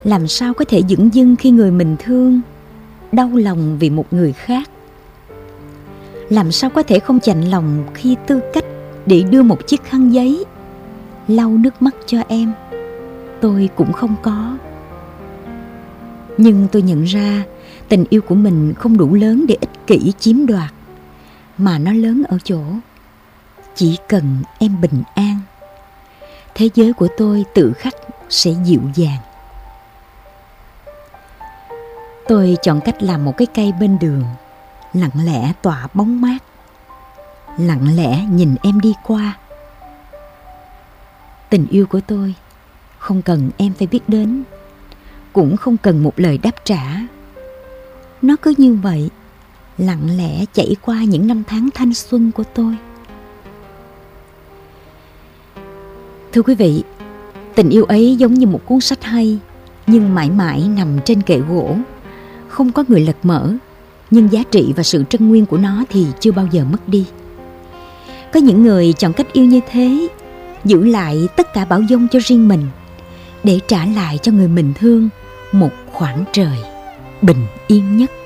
Làm sao có thể dửng dưng khi người mình thương đau lòng vì một người khác? Làm sao có thể không chạnh lòng khi tư cách để đưa một chiếc khăn giấy lau nước mắt cho em tôi cũng không có? Nhưng tôi nhận ra tình yêu của mình không đủ lớn để ích kỷ chiếm đoạt, mà nó lớn ở chỗ chỉ cần em bình an, thế giới của tôi tự khắc sẽ dịu dàng. Tôi chọn cách làm một cái cây bên đường, lặng lẽ tỏa bóng mát, lặng lẽ nhìn em đi qua. Tình yêu của tôi không cần em phải biết đến, cũng không cần một lời đáp trả. Nó cứ như vậy, lặng lẽ chảy qua những năm tháng thanh xuân của tôi. Thưa quý vị, tình yêu ấy giống như một cuốn sách hay, nhưng mãi mãi nằm trên kệ gỗ, không có người lật mở, nhưng giá trị và sự trân nguyên của nó thì chưa bao giờ mất đi. Có những người chọn cách yêu như thế, giữ lại tất cả bão dông cho riêng mình, để trả lại cho người mình thương một khoảng trời bình yên nhất.